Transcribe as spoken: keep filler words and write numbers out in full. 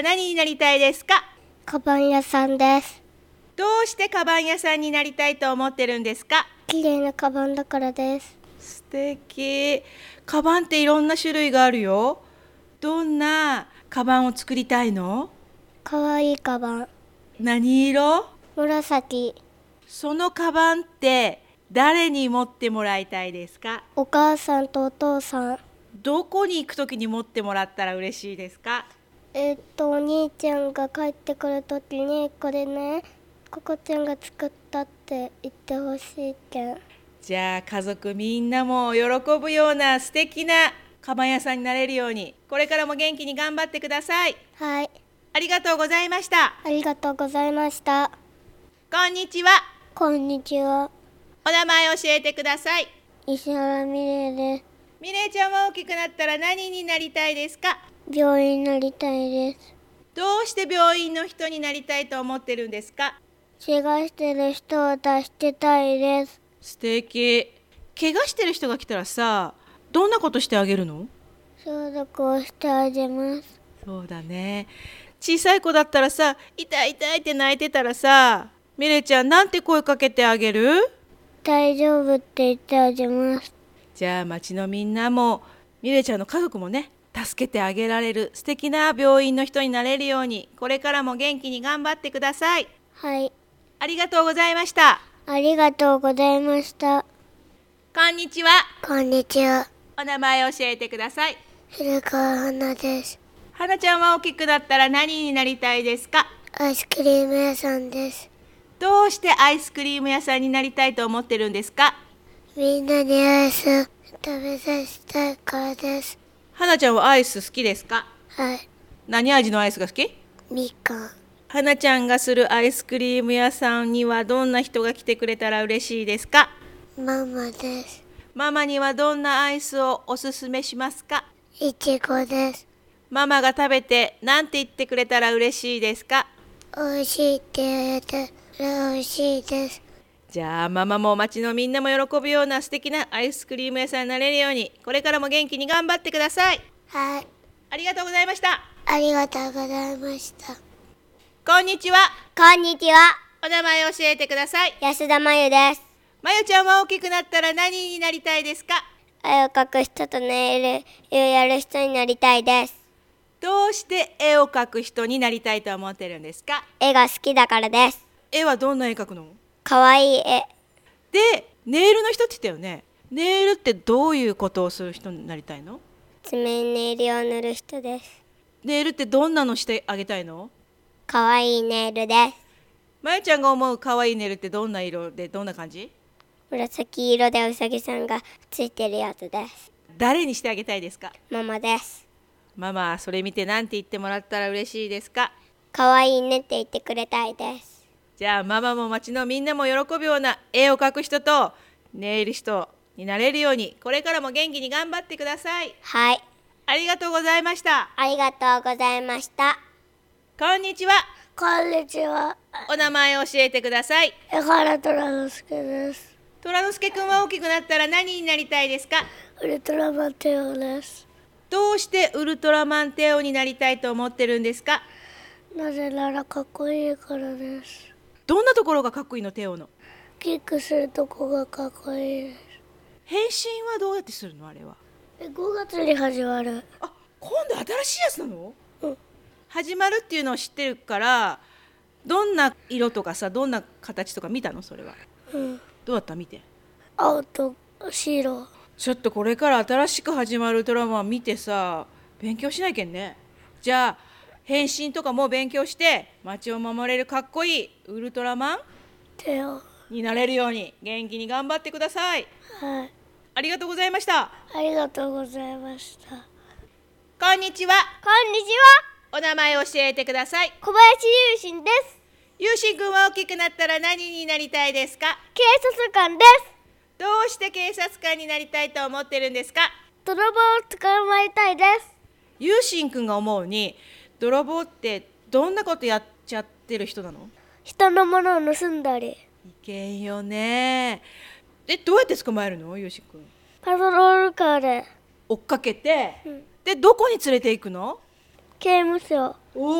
ら何になりたいですか？ カバン屋さんです。 どうしてカバン屋さんになりたいと思ってるんですか？ 綺麗なカバンだからです。 素敵。カバンっていろんな種類があるよ。どんなカバンを作りたいの？ かわいいカバン。 何色？ 紫。 そのカバンって誰に持ってもらいたいですか？ お母さんとお父さん。 どこに行くときに持ってもらったら嬉しいですか？ えっとお兄ちゃんが帰ってくるときにこれね、ここちゃんが作ったって言ってほしいけん。 じゃあ家族みんなも喜ぶような素敵なカバン屋さんになれるように、これからも元気に頑張ってください。 はい。 ありがとうございました。 ありがとうございました。 こんにちは。 こんにちは。 お名前教えてください。 石原美玲です。 美玲ちゃんは大きくなったら何になりたいですか？ 病院になりたいです。 どうして病院の人になりたいと思ってるんですか？ 怪我してる人を助けたいです。 素敵。怪我してる人が来たらさ、どんなことしてあげるの？ 消毒をしてあげます。 そうだね。小さい子だったらさ、痛い痛いって泣いてたらさ、美玲ちゃんなんて声かけてあげる？ 大丈夫って言ってあげます。 じゃあ町のみんなも美玲ちゃんの家族もね、助けてあげられる素敵な病院の人になれるように、これからも元気に頑張ってください。 はい。 ありがとうございました。 ありがとうございました。 こんにちは。 こんにちは。 お名前教えてください。 古川花です。 花ちゃんは大きくなったら何になりたいですか？ アイスクリーム屋さんです。 どうしてアイスクリーム屋さんになりたいと思ってるんですか？ みんなにアイス食べさせたいからです。 花ちゃんはアイス好きですか？ はい。 何味のアイスが好き？ みかん。 花ちゃんがするアイスクリーム屋さんにはどんな人が来てくれたら嬉しいですか？ ママです。 ママにはどんなアイスをおすすめしますか？ いちごです。 ママが食べて何て言ってくれたら嬉しいですか？ おいしいって言えたらおいしいです。 じゃあママも町のみんなも喜ぶような素敵なアイスクリーム屋さんになれるように、これからも元気に頑張ってください。 はい。 ありがとうございました。 ありがとうございました。 こんにちは。 こんにちは。 お名前教えてください。 安田真由です。 まゆちゃんは大きくなったら何になりたいですか？ 絵を描く人とネイルをやる人になりたいです。 どうして絵を描く人になりたいと思ってるんですか？ 絵が好きだからです。 絵はどんな絵描くの？ かわいい絵。 で、ネイルの人って言ったよね。ネイルってどういうことをする人になりたいの？ 爪にネイルを塗る人です。 ネイルってどんなのしてあげたいの？ かわいいネイルです。 まゆちゃんが思うかわいいネイルってどんな色でどんな感じ？ 紫色でうさぎさんがついてるやつです。 誰にしてあげたいですか？ ママです。 ママ、それ見て何て言ってもらったら嬉しいですか？ かわいいねって言ってくれたいです。 じゃあママも町のみんなも喜ぶような絵を描く人とネイル人になれるように、これからも元気に頑張ってください。 はい。 ありがとうございました。 ありがとうございました。 こんにちは。 こんにちは。 お名前を教えてください。 江原虎之介です。 虎之介くんは大きくなったら何になりたいですか？ ウルトラマンテオです。 どうしてウルトラマンテオになりたいと思ってるんですか？ なぜならかっこいいからです。 どんなところがかっこいいの？テオのキックするとこがかっこいいです。 変身はどうやってするの？あれはごがつに始まる。 あ、今度新しいやつなの？ うん。 始まるっていうのを知ってるから、どんな色とかさ、どんな形とか見たの？それは、 うん、 どうだった？見て。 青と白。 ちょっとこれから新しく始まるドラマ見てさ、勉強しないけんね。じゃあ変身とかも勉強して街を守れるかっこいいウルトラマンテオになれるように元気に頑張ってください。 はい。 ありがとうございました。 ありがとうございました。 こんにちは。 こんにちは。 お名前を教えてください。 小林優心です。 優心くんは大きくなったら何になりたいですか？ 警察官です。 どうして警察官になりたいと思ってるんですか？ 泥棒を捕まえたいです。 優心くんが思うに、泥棒ってどんなことやっちゃってる人なの？ 人のものを盗んだり。 いけんよね。で、どうやって捕まえるの？優心くん。 パトロールカーで。 追っかけて、 うん、 でどこに連れて行くの？ 刑務所。 お